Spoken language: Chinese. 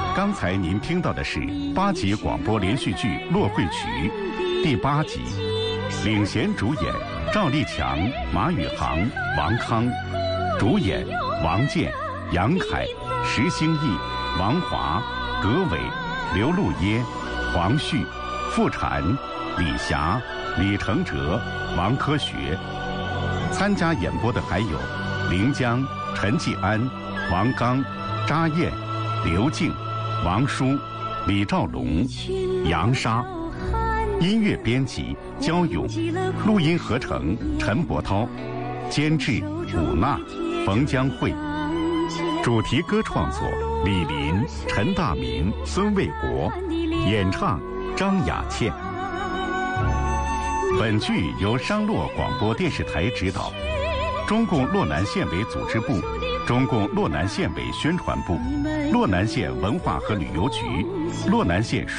刚才您听到的是8集广播连续剧《落会曲》第8集，领衔主演赵立强、马宇航、王康，主演王健、杨凯、石兴义、王华、葛伟、刘路耶、黄旭、傅婵、李霞、李承哲、王科学。参加演播的还有临江、陈继安、王刚、查燕、刘静、王舒、李兆龙、杨莎。音乐编辑焦勇，录音合成陈伯涛，监制武娜、冯江慧，主题歌创作李林、陈大明、孙卫国，演唱张雅倩。本剧由商洛广播电视台指导，中共洛南县委组织部、中共洛南县委宣传部、洛南县文化和旅游局、洛南县